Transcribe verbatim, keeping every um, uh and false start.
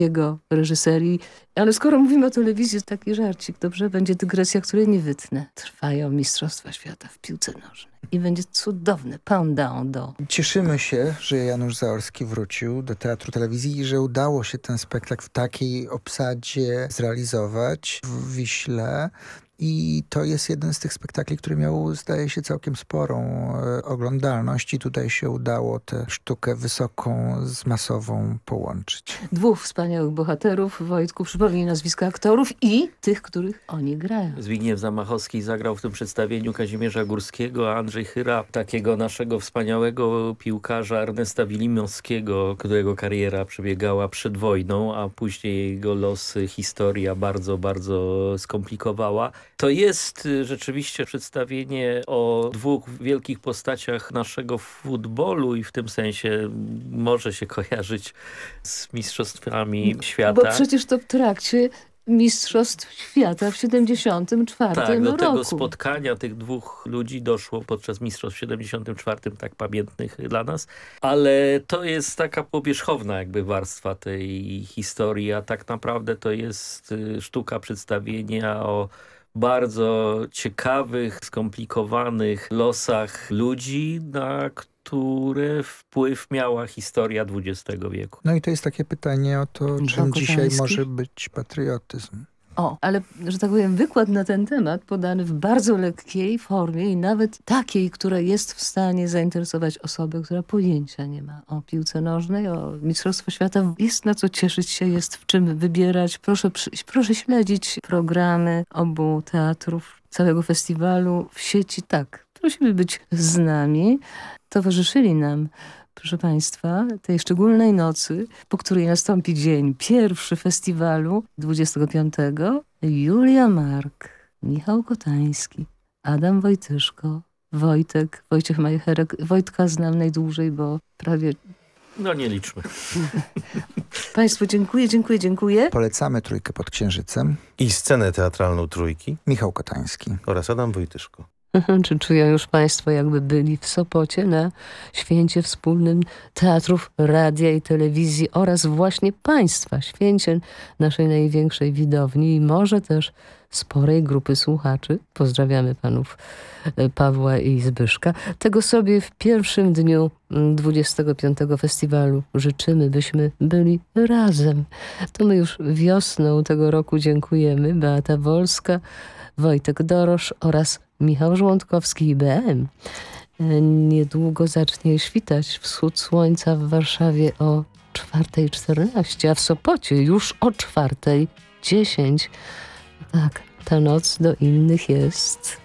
jego reżyserii. Ale skoro mówimy o telewizji, taki żarcik, dobrze? Będzie dygresja, której nie wytnę. Trwają Mistrzostwa Świata w piłce nożnej. I będzie cudowny countdown do... Cieszymy się, że Janusz Zaorski wrócił do Teatru Telewizji i że udało się ten spektakl w takiej obsadzie zrealizować w Wiśle. I to jest jeden z tych spektakli, który miał, zdaje się, całkiem sporą e, oglądalność i tutaj się udało tę sztukę wysoką z masową połączyć. Dwóch wspaniałych bohaterów. Wojtku, przypomnij nazwiska aktorów i tych, których oni grają. Zbigniew Zamachowski zagrał w tym przedstawieniu Kazimierza Górskiego, a Andrzej Chyra takiego naszego wspaniałego piłkarza Ernesta Wilimowskiego, którego kariera przebiegała przed wojną, a później jego losy historia bardzo, bardzo skomplikowała. To jest rzeczywiście przedstawienie o dwóch wielkich postaciach naszego futbolu i w tym sensie może się kojarzyć z mistrzostwami świata. Bo przecież to w trakcie Mistrzostw Świata w siedemdziesiątym czwartym tak, do roku. tego spotkania tych dwóch ludzi doszło podczas Mistrzostw w siedemdziesiątym czwartym, tak pamiętnych dla nas. Ale to jest taka powierzchowna jakby warstwa tej historii, a tak naprawdę to jest sztuka przedstawienia o bardzo ciekawych, skomplikowanych losach ludzi, na które wpływ miała historia dwudziestego wieku. No i to jest takie pytanie o to, czym Kozański? dzisiaj może być patriotyzm. O, ale, że tak powiem, wykład na ten temat podany w bardzo lekkiej formie i nawet takiej, która jest w stanie zainteresować osobę, która pojęcia nie ma o piłce nożnej, o Mistrzostwo Świata. Jest na co cieszyć się, jest w czym wybierać. Proszę przyjść, proszę śledzić programy obu teatrów, całego festiwalu w sieci. Tak, prosimy być z nami. Towarzyszyli nam, proszę Państwa, tej szczególnej nocy, po której nastąpi dzień pierwszy festiwalu dwudziestego piątego. Julia Mark, Michał Kotański, Adam Wojtyszko, Wojtek, Wojciech Majcherek. Wojtka znam najdłużej, bo prawie... No nie liczmy. Państwu dziękuję, dziękuję, dziękuję. Polecamy Trójkę pod Księżycem. I scenę teatralną Trójki. Michał Kotański. Oraz Adam Wojtyszko. Czy czują już Państwo, jakby byli w Sopocie na święcie wspólnym teatrów, radia i telewizji oraz właśnie Państwa, święcie naszej największej widowni i może też sporej grupy słuchaczy. Pozdrawiamy panów Pawła i Zbyszka. Tego sobie w pierwszym dniu dwudziestego piątego festiwalu życzymy, byśmy byli razem. To my już wiosną tego roku dziękujemy. Beata Wolska, Wojtek Dorosz oraz Michał Żołądkowski i B M. Niedługo zacznie świtać wschód słońca w Warszawie o czwarta czternaście, a w Sopocie już o czwarta dziesięć. Tak, ta noc do innych jest